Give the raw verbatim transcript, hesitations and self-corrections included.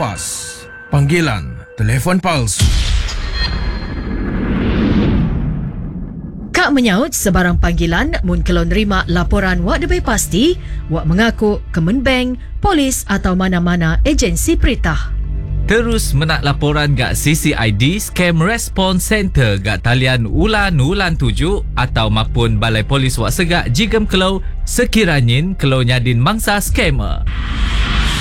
awas. Panggilan telefon palsu. Kak menyaut sebarang panggilan mun kalau nerima laporan wak debai pasti, wak mengaku Kemenbank, polis atau mana-mana agensi peritah. Terus menak laporan gak C C I D Scam Response Center gak talian ulan ulan tujuh atau mapun Balai Polis wak segak jigem kelau sekiranya kelau nyadin mangsa scammer.